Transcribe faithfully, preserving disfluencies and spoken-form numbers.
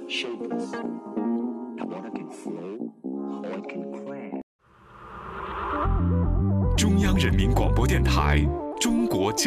shapeless. And water can flow or it can crash. 中央人民广播电台中国交